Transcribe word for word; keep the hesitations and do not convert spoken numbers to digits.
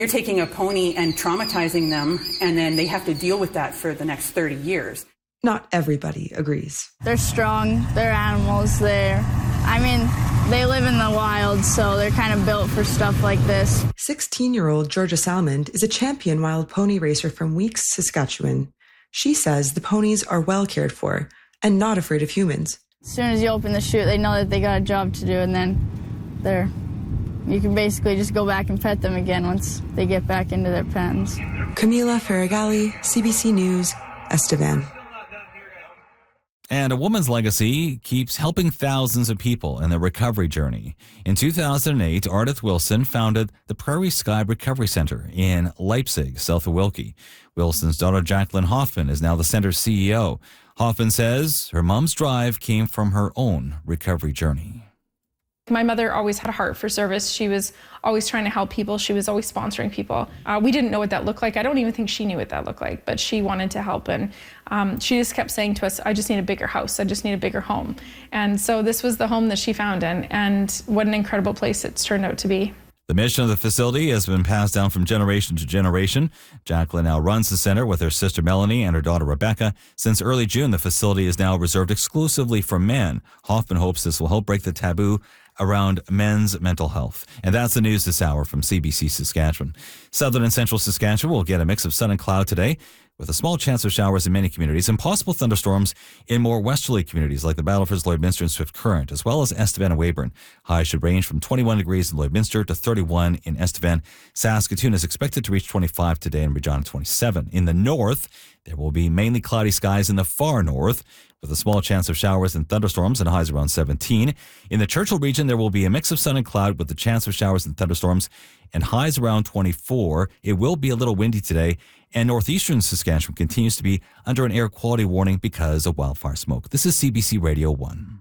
You're taking a pony and traumatizing them, and then they have to deal with that for the next thirty years. Not everybody agrees. They're strong. They're animals. They're, I mean, they live in the wild, so they're kind of built for stuff like this. sixteen-year-old Georgia Salmond is a champion wild pony racer from Weeks, Saskatchewan. She says the ponies are well cared for and not afraid of humans. As soon as you open the chute, they know that they got a job to do, and then they're, you can basically just go back and pet them again once they get back into their pens. Camila Ferragalli, C B C News, Estevan. And a woman's legacy keeps helping thousands of people in their recovery journey. In two thousand eight, Ardith Wilson founded the Prairie Sky Recovery Center in Leipzig, south of Wilkie. Wilson's daughter, Jacqueline Hoffman, is now the center's C E O. Hoffman says her mom's drive came from her own recovery journey. My mother always had a heart for service. She was always trying to help people. She was always sponsoring people. Uh, we didn't know what that looked like. I don't even think she knew what that looked like, but she wanted to help. And um, she just kept saying to us, I just need a bigger house. I just need a bigger home. And so this was the home that she found in. And what an incredible place it's turned out to be. The mission of the facility has been passed down from generation to generation. Jacqueline now runs the center with her sister Melanie and her daughter Rebecca. Since early June, the facility is now reserved exclusively for men. Hoffman hopes this will help break the taboo around men's mental health. And that's the news this hour from C B C Saskatchewan. Southern and central Saskatchewan will get a mix of sun and cloud today, with a small chance of showers in many communities and possible thunderstorms in more westerly communities like the Battleford, Lloydminster, and Swift Current, as well as Estevan and Weyburn. Highs should range from twenty-one degrees in Lloydminster to thirty-one in Estevan. Saskatoon is expected to reach twenty-five today and Regina twenty-seven. In the north, there will be mainly cloudy skies in the far north, with a small chance of showers and thunderstorms and highs around seventeen. In the Churchill region, there will be a mix of sun and cloud with the chance of showers and thunderstorms and highs around twenty-four. It will be a little windy today, and northeastern Saskatchewan continues to be under an air quality warning because of wildfire smoke. This is C B C Radio one.